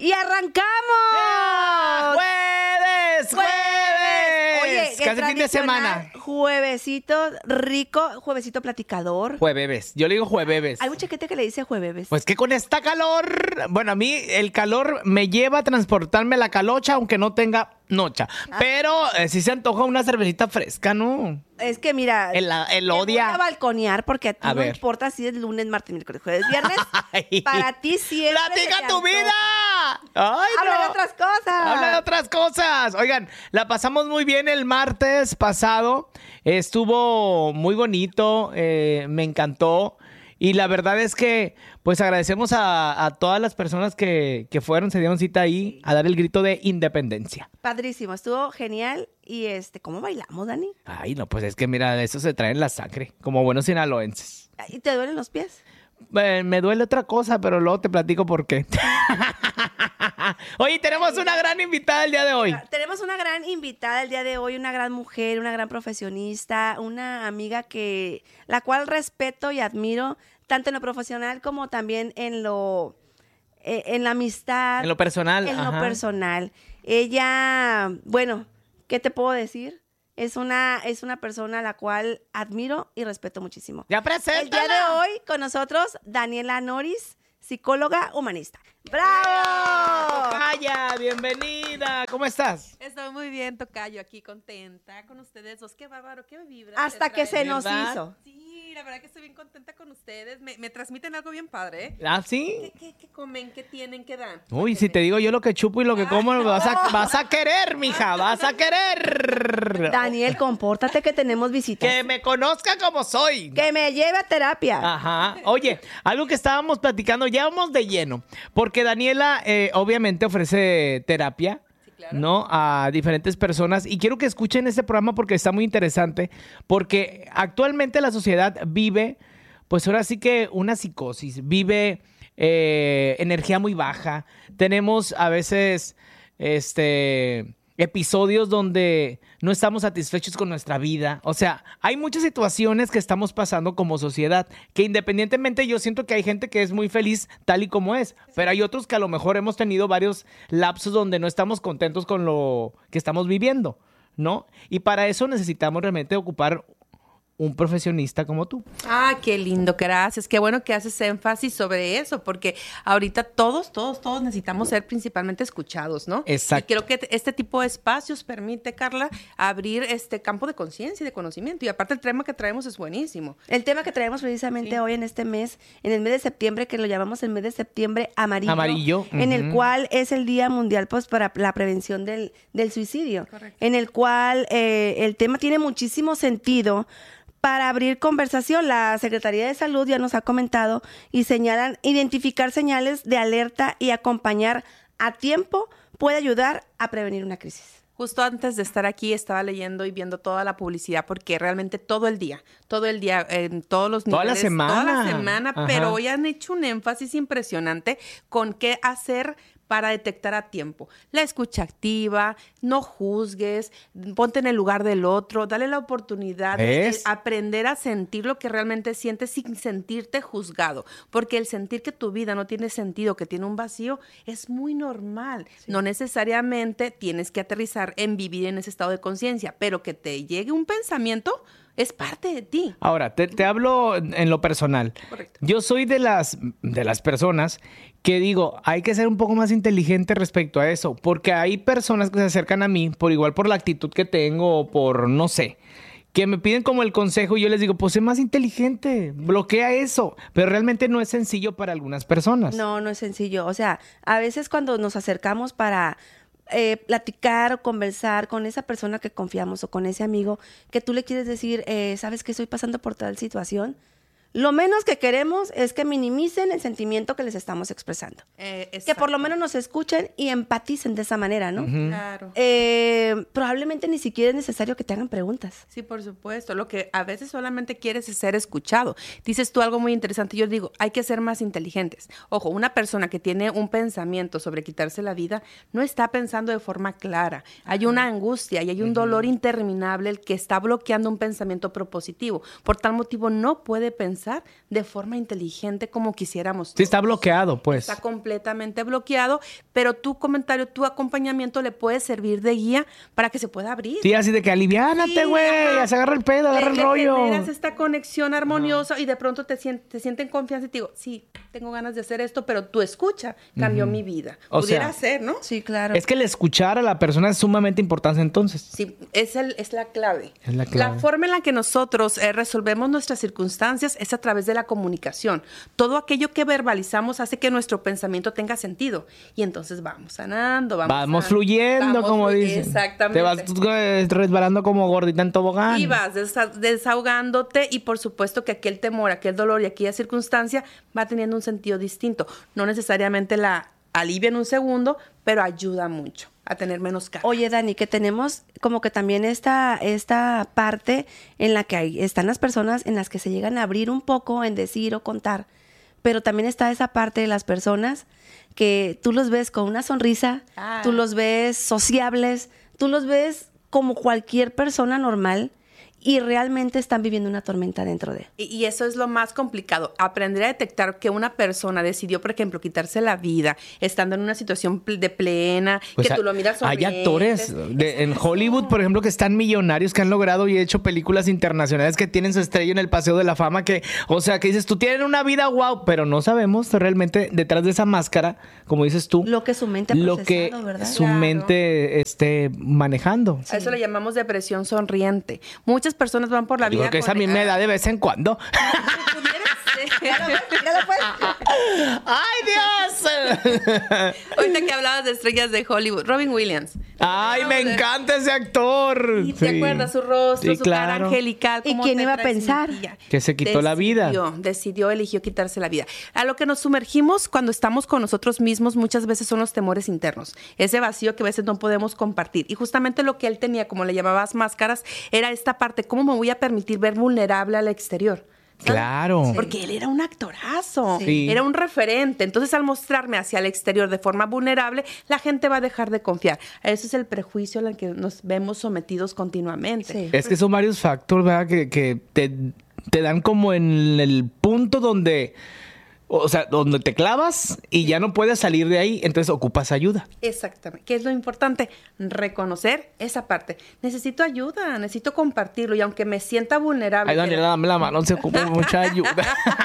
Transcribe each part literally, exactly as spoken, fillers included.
¡Y arrancamos! ¡Yeah! ¡Jueves! ¡Jueves! Oye, casi fin de semana. Juevesito rico, juevesito platicador. Jueves. Yo le digo jueves. Hay mucha gente que le dice jueves. Pues que con esta calor, bueno, a mí el calor me lleva a transportarme la calocha, aunque no tenga nocha. Ah. Pero eh, si se antoja una cervecita fresca, ¿no? Es que mira, el, el te odia. voy a balconear porque a ti a no ver. importa si es lunes, martes, miércoles, jueves, viernes. Para ti siempre. ¡Platica tu vida! Ay, Habla no. de otras cosas. Habla de otras cosas. Oigan, la pasamos muy bien el martes pasado. Estuvo muy bonito, eh, me encantó. Y la verdad es que, pues agradecemos a, a todas las personas que, que fueron, se dieron cita ahí a dar el grito de independencia. Padrísimo, estuvo genial. Y este, ¿cómo bailamos, Dani? Ay, no, pues es que mira, eso se trae en la sangre, como buenos sinaloenses. ¿Y te duelen los pies? Eh, me duele otra cosa, pero luego te platico por qué. Oye, tenemos una gran invitada el día de hoy. Tenemos una gran invitada el día de hoy, una gran mujer, una gran profesionista, una amiga que la cual respeto y admiro tanto en lo profesional como también en lo eh, en la amistad, en lo personal, en ajá. lo personal. Ella, bueno, ¿qué te puedo decir? Es una, es una persona a la cual admiro y respeto muchísimo. ¡Ya preséntala! El día de hoy con nosotros, Daniela Noris, psicóloga humanista. ¡Bravo! Tocaya, bienvenida. ¿Cómo estás? Estoy muy bien, Tocayo, aquí contenta con ustedes dos. Qué bárbaro, qué vibra. Hasta que se nos ¿verdad? hizo. Sí, la verdad que estoy bien contenta con ustedes. Me, me transmiten algo bien padre, ¿eh? ¿Ah, sí? ¿Qué, qué, qué comen? ¿Qué tienen? ¿Qué dan? Uy, si te digo yo lo que chupo y lo que como, vas a, vas a querer, mija, vas a querer. Daniel, compórtate que tenemos visitas. Que me conozca como soy. Que me lleve a terapia. Ajá. Oye, algo que estábamos platicando, ya vamos de lleno, porque Daniela eh, obviamente ofrece terapia. Claro. ¿No? A diferentes personas. Y quiero que escuchen este programa porque está muy interesante. Porque actualmente la sociedad vive, pues ahora sí que una psicosis. Vive eh, energía muy baja. Tenemos a veces este, episodios donde no estamos satisfechos con nuestra vida. O sea, hay muchas situaciones que estamos pasando como sociedad. Que independientemente yo siento que hay gente que es muy feliz tal y como es. Pero hay otros que a lo mejor hemos tenido varios lapsos donde no estamos contentos con lo que estamos viviendo, ¿no? Y para eso necesitamos realmente ocupar un profesionista como tú. Ah, qué lindo, gracias. Qué bueno que haces énfasis sobre eso, porque ahorita todos, todos, todos necesitamos ser principalmente escuchados, ¿no? Exacto. Y creo que este tipo de espacios permite, Carla, abrir este campo de conciencia y de conocimiento. Y aparte el tema que traemos es buenísimo. El tema que traemos precisamente sí. hoy en este mes, en el mes de septiembre, que lo llamamos el mes de septiembre amarillo. Amarillo. En uh-huh. el cual es el Día Mundial pues para la prevención del, del suicidio. Correcto. En el cual eh, el tema tiene muchísimo sentido para abrir conversación. La Secretaría de Salud ya nos ha comentado y señalan identificar señales de alerta y acompañar a tiempo puede ayudar a prevenir una crisis. Justo antes de estar aquí estaba leyendo y viendo toda la publicidad porque realmente todo el día, todo el día, en todos los niveles. Toda la semana. Toda la semana, Ajá. Pero hoy han hecho un énfasis impresionante con qué hacer para detectar a tiempo. La escucha activa, no juzgues, ponte en el lugar del otro, dale la oportunidad ¿Es? de aprender a sentir lo que realmente sientes sin sentirte juzgado, porque el sentir que tu vida no tiene sentido, que tiene un vacío, es muy normal. Sí. No necesariamente tienes que aterrizar en vivir en ese estado de conciencia, pero que te llegue un pensamiento es parte de ti. Ahora, te, te hablo en lo personal. Correcto. Yo soy de las, de las personas que digo, hay que ser un poco más inteligente respecto a eso, porque hay personas que se acercan a mí, por igual por la actitud que tengo o por, no sé, que me piden como el consejo y yo les digo, pues sé más inteligente, bloquea eso, pero realmente no es sencillo para algunas personas. No, no es sencillo. O sea, a veces cuando nos acercamos para Eh, platicar o conversar con esa persona que confiamos o con ese amigo que tú le quieres decir, eh, ¿sabes que estoy pasando por tal situación? Lo menos que queremos es que minimicen el sentimiento que les estamos expresando. Eh, que por lo menos nos escuchen y empaticen de esa manera, ¿no? Uh-huh. Claro. Eh, probablemente ni siquiera es necesario que te hagan preguntas. Sí, por supuesto. Lo que a veces solamente quieres es ser escuchado. Dices tú algo muy interesante. Yo digo, hay que ser más inteligentes. Ojo, una persona que tiene un pensamiento sobre quitarse la vida no está pensando de forma clara. Hay una angustia y hay un uh-huh. dolor interminable el que está bloqueando un pensamiento propositivo. Por tal motivo no puede pensar pensar de forma inteligente como quisiéramos. Sí, está bloqueado, pues. Está completamente bloqueado, pero tu comentario, tu acompañamiento le puede servir de guía para que se pueda abrir. Sí, así de que aliviánate, güey, ajá. se agarra el pedo, agarra Le- el le rollo. generas esta conexión armoniosa y de pronto te, sien- te sienten confianza y te digo, sí, tengo ganas de hacer esto, pero tu escucha cambió mi vida. O Pudiera sea, ser, ¿no? Sí, claro. Es que el escuchar a la persona es sumamente importante entonces. Sí, es, el, es la clave. Es la clave. forma en la que nosotros eh, resolvemos nuestras circunstancias es a través de la comunicación. Todo aquello que verbalizamos hace que nuestro pensamiento tenga sentido. Y entonces vamos sanando, vamos Vamos san- fluyendo, vamos como flu- dicen. Exactamente. Te vas eh, resbalando como gordita en tobogán. Y vas desa- desahogándote y por supuesto que aquel temor, aquel dolor y aquella circunstancia va teniendo un sentido distinto. No necesariamente la alivia en un segundo, pero ayuda mucho a tener menos carga. Oye, Dani, que tenemos como que también esta, esta parte en la que hay, están las personas en las que se llegan a abrir un poco en decir o contar, pero también está esa parte de las personas que tú los ves con una sonrisa, Ah. tú los ves sociables, tú los ves como cualquier persona normal y realmente están viviendo una tormenta dentro de. Y, y eso es lo más complicado, aprender a detectar que una persona decidió, por ejemplo, quitarse la vida, estando en una situación pl- de plena, Pues que ha- tú lo miras hay sonriente. actores de- en Hollywood, por ejemplo, que están millonarios, que han logrado y hecho películas internacionales, que tienen su estrella en el Paseo de la Fama, que, o sea, que dices, tú tienes una vida wow, pero no sabemos realmente detrás de esa máscara, como dices tú, Lo que su mente ha lo que procesado, ¿verdad? su Claro. mente esté manejando. A eso le llamamos depresión sonriente. Muchas personas van por la Yo vida creo que esa a con- mí me da de vez en cuando. Pudiera ser. ¡Ay, Dios! Ahorita que hablabas de estrellas de Hollywood, Robin Williams. ¡Ay, me encanta ese actor! ¿Y te Sí. acuerdas su rostro, Sí, su cara claro. angelical? ¿Y cómo quién te iba a pensar? transmitía? Que se quitó la vida. Decidió, decidió, eligió quitarse la vida. A lo que nos sumergimos cuando estamos con nosotros mismos muchas veces son los temores internos. Ese vacío que a veces no podemos compartir. Y justamente lo que él tenía, como le llamabas máscaras, era esta parte, ¿cómo me voy a permitir ver vulnerable al exterior? ¿Sabes? Claro. Porque él era un actorazo, Sí. era un referente. Entonces, al mostrarme hacia el exterior de forma vulnerable, la gente va a dejar de confiar. Ese es el prejuicio al que nos vemos sometidos continuamente. Sí. Es que son varios factores, ¿verdad? Que, que te, te dan como en el punto donde, o sea, donde te clavas y ya no puedes salir de ahí, entonces ocupas ayuda. Exactamente. ¿Qué es lo importante? Reconocer esa parte. Necesito ayuda, necesito compartirlo y aunque me sienta vulnerable. Ay, Daniela, dame la mano, se ocupa mucha ayuda.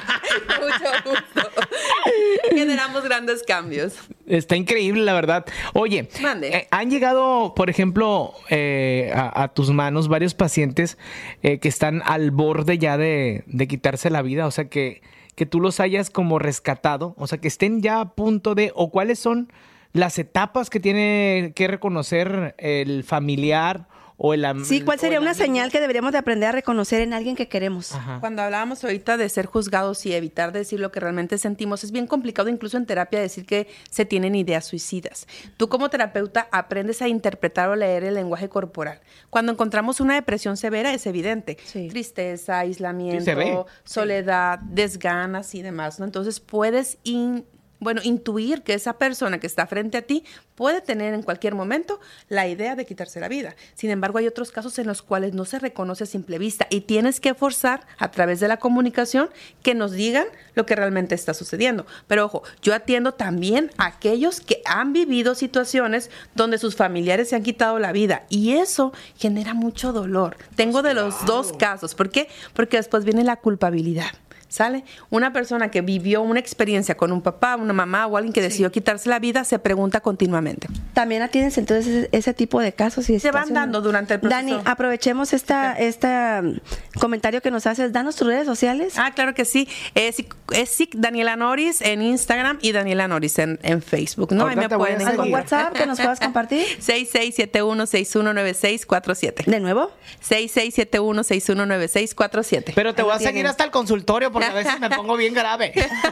Mucho gusto. Generamos grandes cambios. Está increíble, la verdad. Oye, Mande. eh, han llegado, por ejemplo, eh, a, a tus manos varios pacientes eh, que están al borde ya de, de quitarse la vida, o sea, que, que tú los hayas como rescatado, o sea, que estén ya a punto de, o cuáles son las etapas que tiene que reconocer el familiar o el am- Sí, ¿cuál o sería el una amigo? señal que deberíamos de aprender a reconocer en alguien que queremos? Ajá. Cuando hablábamos ahorita de ser juzgados y evitar decir lo que realmente sentimos, es bien complicado incluso en terapia decir que se tienen ideas suicidas. Tú como terapeuta aprendes a interpretar o leer el lenguaje corporal. Cuando encontramos una depresión severa es evidente. Sí. Tristeza, Sí, se ve. aislamiento, soledad, desganas y demás, ¿no? Entonces puedes in- bueno, intuir que esa persona que está frente a ti puede tener en cualquier momento la idea de quitarse la vida. Sin embargo, hay otros casos en los cuales no se reconoce a simple vista y tienes que forzar a través de la comunicación que nos digan lo que realmente está sucediendo. Pero ojo, yo atiendo también a aquellos que han vivido situaciones donde sus familiares se han quitado la vida y eso genera mucho dolor. Tengo de los dos casos. ¿Por qué? Porque después viene la culpabilidad. ¿Sale? Una persona que vivió una experiencia con un papá, una mamá o alguien que decidió quitarse la vida se pregunta continuamente. También atiendes entonces ese, ese tipo de casos y Se van situaciones? dando durante el proceso. Dani, aprovechemos esta, esta um, comentario que nos haces. Danos tus redes sociales. Ah, claro que sí. Es, es Sic Daniela Noris en Instagram y Daniela Noris en, en Facebook, ¿no? Ahí Ahorita me te voy a pueden seguir. ¿Algún encontrar. WhatsApp que nos puedas compartir? seis seis siete uno, seis uno nueve seis cuatro siete. ¿De nuevo? seis seis siete uno, seis uno nueve seis cuatro siete. Pero te Ahí voy lo a seguir tienen. hasta el consultorio porque a veces me pongo bien grave.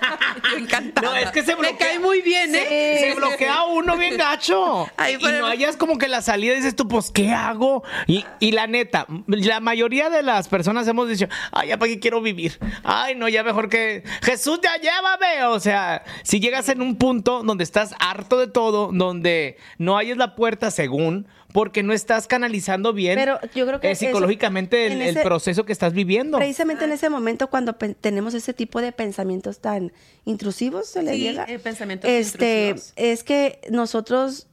Yo encantada. No, es que se bloquea. Me cae muy bien, ¿eh? Se bloquea uno bien gacho. Ahí y podemos- no hayas como que la salida, dices tú, pues, ¿qué hago? Y, y la neta, la mayoría de las personas hemos dicho, ay, ya para qué quiero vivir. Ay, no, ya mejor que Jesús, ya llévame. O sea, si llegas en un punto donde estás harto de todo, donde no hayes la puerta según porque no estás canalizando bien Pero yo creo que eh, psicológicamente eso, el, en ese, el proceso que estás viviendo. Precisamente en ese momento cuando pe- tenemos ese tipo de pensamientos tan intrusivos, se le Sí, llega. eh, pensamientos este, intrusivos. Es que nosotros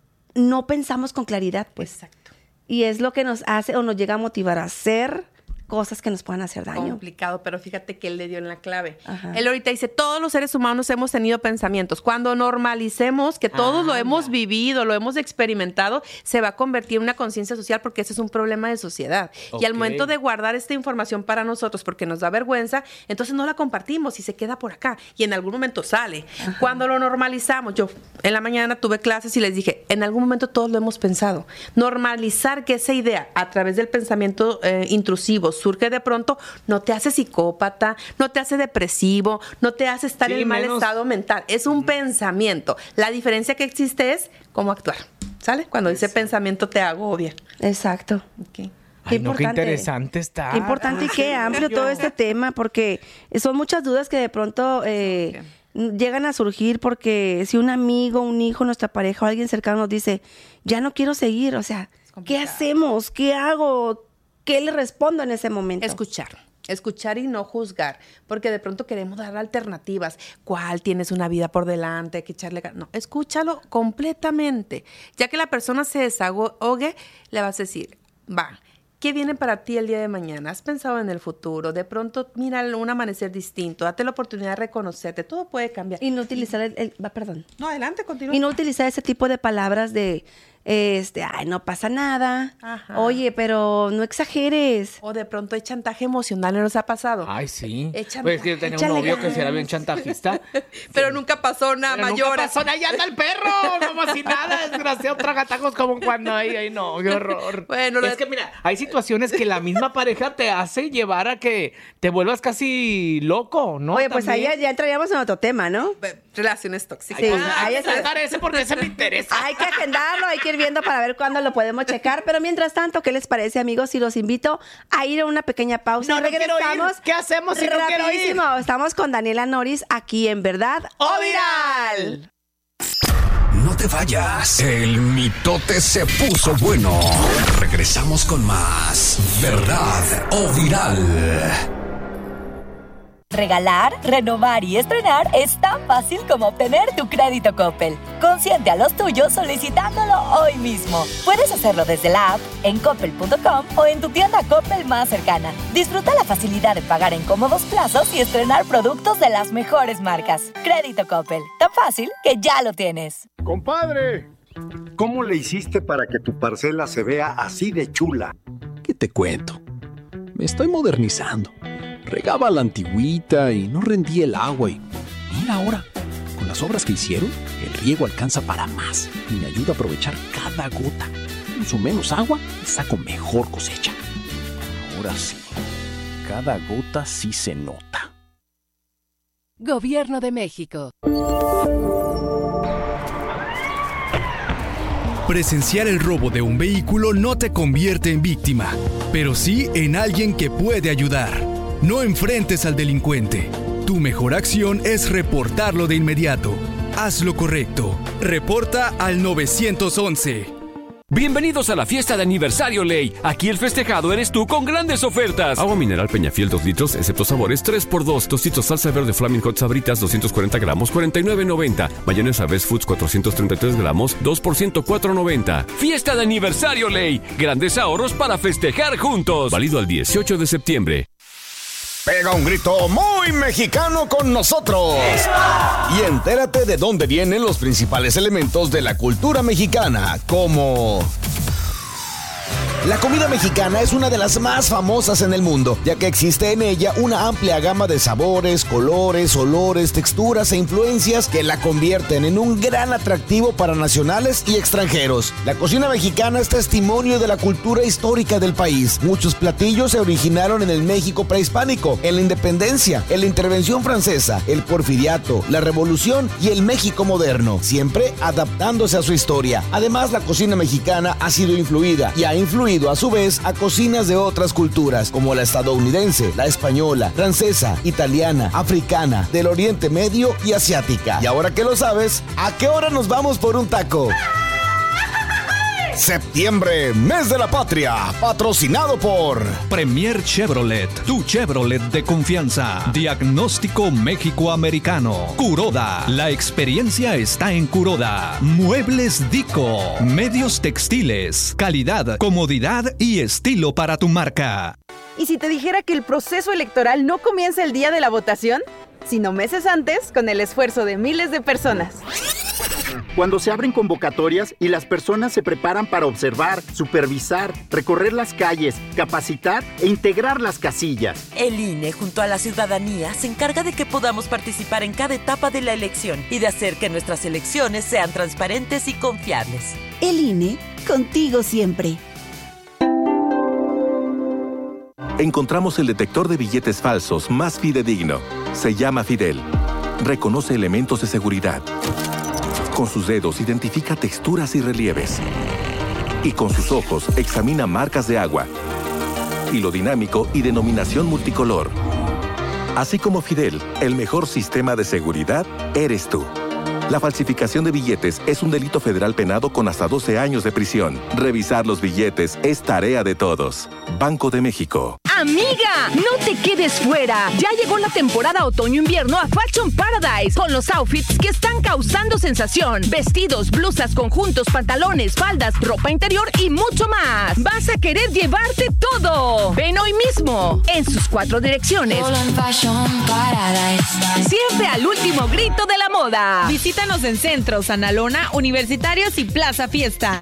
no pensamos con claridad, pues. Exacto. Y es lo que nos hace o nos llega a motivar a hacer cosas que nos puedan hacer daño. Complicado, pero fíjate que él le dio en la clave. Ajá. Él ahorita dice, todos los seres humanos hemos tenido pensamientos. Cuando normalicemos que todos Ah, lo hemos ya. vivido, lo hemos experimentado, se va a convertir en una conciencia social porque ese es un problema de sociedad. Y al Ok. momento de guardar esta información para nosotros porque nos da vergüenza, entonces no la compartimos y se queda por acá y en algún momento sale. Cuando lo normalizamos, yo en la mañana tuve clases y les dije, en algún momento todos lo hemos pensado. Normalizar que esa idea a través del pensamiento eh, intrusivo surge de pronto, no te hace psicópata, no te hace depresivo, no te hace estar Sí, en mal menos- estado mental. Es un pensamiento. La diferencia que existe es cómo actuar. ¿Sale? Cuando dice pensamiento te agobia. Exacto. Ok. Ay, no, qué importante. interesante está. Qué importante y qué amplio todo este tema, porque son muchas dudas que de pronto eh, llegan a surgir porque si un amigo, un hijo, nuestra pareja o alguien cercano nos dice, ya no quiero seguir, o sea, ¿qué complicado. hacemos? ¿Qué hago? ¿Qué le respondo en ese momento? Escuchar. Escuchar y no juzgar, porque de pronto queremos dar alternativas. ¿Cuál? Tienes una vida por delante, hay que echarle ganas. No, escúchalo completamente. Ya que la persona se desahogue, le vas a decir, va, ¿qué viene para ti el día de mañana? ¿Has pensado en el futuro? De pronto, mira un amanecer distinto, date la oportunidad de reconocerte, todo puede cambiar. Y no utilizar el, el- va, perdón. No, adelante, continúa. Y no utilizar ese tipo de palabras de, este, ay, no pasa nada. Ajá. Oye, pero no exageres. O de pronto hay chantaje emocional, ¿no nos ha pasado? Ay, sí. Échame Pues que yo tenía un échale novio que ganas. sí era bien chantajista. Pero nunca pasó nada Pero mayor. nunca pasó, ahí anda el perro, como si nada, desgraciado, tragatajos como cuando ahí, ay no, qué horror. Bueno, es lo- que mira, hay situaciones que la misma pareja te hace llevar a que te vuelvas casi loco, ¿no? Oye, pues ahí También. ya, ya entraríamos en otro tema, ¿no? Relaciones tóxicas. Ay, pues, Sí, hay ahí que está. tratar ese porque ese me interesa. Hay que agendarlo, hay que ir viendo para ver cuándo lo podemos checar. Pero mientras tanto, ¿qué les parece, amigos? Y los invito a ir a una pequeña pausa. No, y no quiero ir. regresamos. ¿Qué hacemos si no quiero ir? rapidísimo. Estamos con Daniela Noris aquí en Verdad ¡O o Viral! Viral. No te vayas. El mitote se puso bueno. Regresamos con más Verdad o Viral. Regalar, renovar y estrenar es tan fácil como obtener tu crédito Coppel. Consiente a los tuyos solicitándolo hoy mismo. Puedes hacerlo desde la app, en coppel punto com o en tu tienda Coppel más cercana. Disfruta la facilidad de pagar en cómodos plazos y estrenar productos de las mejores marcas. Crédito Coppel, tan fácil que ya lo tienes. Compadre, ¿cómo le hiciste para que tu parcela se vea así de chula? ¿Qué te cuento? Me estoy modernizando. Regaba la antigüita y no rendía el agua y mira ahora, con las obras que hicieron, el riego alcanza para más y me ayuda a aprovechar cada gota. Uso menos agua y saco mejor cosecha. Ahora sí, cada gota sí se nota. Gobierno de México. Presenciar el robo de un vehículo no te convierte en víctima, pero sí en alguien que puede ayudar. No enfrentes al delincuente. Tu mejor acción es reportarlo de inmediato. Haz lo correcto. Reporta al nueve once. Bienvenidos a la fiesta de aniversario Ley. Aquí el festejado eres tú con grandes ofertas. Agua mineral Peñafiel dos litros, excepto sabores, tres por dos. Tostitos salsa verde Flaming Hot Sabritas, doscientos cuarenta gramos, cuarenta y nueve noventa. Mayonesa Best Foods, cuatrocientos treinta y tres gramos, dos por ciento cuatro noventa. Fiesta de aniversario Ley. Grandes ahorros para festejar juntos. Válido al dieciocho de septiembre. Pega un grito muy mexicano con nosotros. Y entérate de dónde vienen los principales elementos de la cultura mexicana, como... La comida mexicana es una de las más famosas en el mundo, ya que existe en ella una amplia gama de sabores, colores, olores, texturas e influencias que la convierten en un gran atractivo para nacionales y extranjeros. La cocina mexicana es testimonio de la cultura histórica del país. Muchos platillos se originaron en el México prehispánico, en la independencia, en la intervención francesa, el porfiriato, la revolución y el México moderno, siempre adaptándose a su historia. Además, la cocina mexicana ha sido influida y ha influido a su vez a cocinas de otras culturas como la estadounidense, la española, francesa, italiana, africana, del Oriente Medio y asiática. Y ahora que lo sabes, ¿a qué hora nos vamos por un taco? Septiembre, mes de la patria, patrocinado por Premier Chevrolet, tu Chevrolet de confianza. Diagnóstico México-Americano. Kuroda, la experiencia está en Kuroda. Muebles Dico, medios textiles, calidad, comodidad y estilo para tu marca. ¿Y si te dijera que el proceso electoral no comienza el día de la votación, sino meses antes, con el esfuerzo de miles de personas? Cuando se abren convocatorias y las personas se preparan para observar, supervisar, recorrer las calles, capacitar e integrar las casillas. El I N E, junto a la ciudadanía, se encarga de que podamos participar en cada etapa de la elección y de hacer que nuestras elecciones sean transparentes y confiables. El I N E, contigo siempre. Encontramos el detector de billetes falsos más fidedigno. Se llama Fidel. Reconoce elementos de seguridad. Con sus dedos identifica texturas y relieves. Y con sus ojos examina marcas de agua, hilo dinámico y denominación multicolor. Así como Fidel, el mejor sistema de seguridad eres tú. La falsificación de billetes es un delito federal penado con hasta doce años de prisión. Revisar los billetes es tarea de todos. Banco de México. Amiga, no te quedes fuera. Ya llegó la temporada otoño-invierno a Fashion Paradise con los outfits que están causando sensación. Vestidos, blusas, conjuntos, pantalones, faldas, ropa interior y mucho más. Vas a querer llevarte todo. Ven hoy mismo en sus cuatro direcciones. Solo en Fashion Paradise. Siempre al último grito de la moda. Visítanos en Centro, Sanalona, Universitarios y Plaza Fiesta.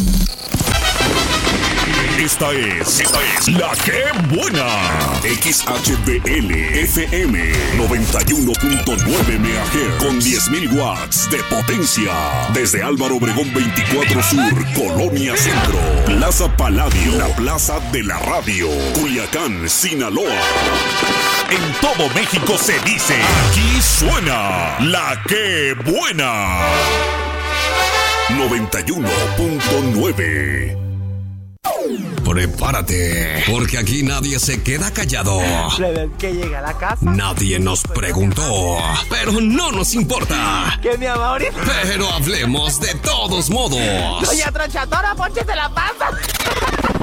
Esta es, esta es La Que Buena. X H B L F M noventa y uno punto nueve megahertz con diez mil watts de potencia. Desde Álvaro Obregón veinticuatro Sur, Colonia Centro. Plaza Paladio, la plaza de la radio. Culiacán, Sinaloa. En todo México se dice, aquí suena La Que Buena. noventa y uno punto nueve. Prepárate, porque aquí nadie se queda callado. Que llega a la casa. Nadie nos preguntó, pero no nos importa. ¿Qué, mi amor? Pero hablemos de todos modos. Doña Tronchatora, pónchese la panza.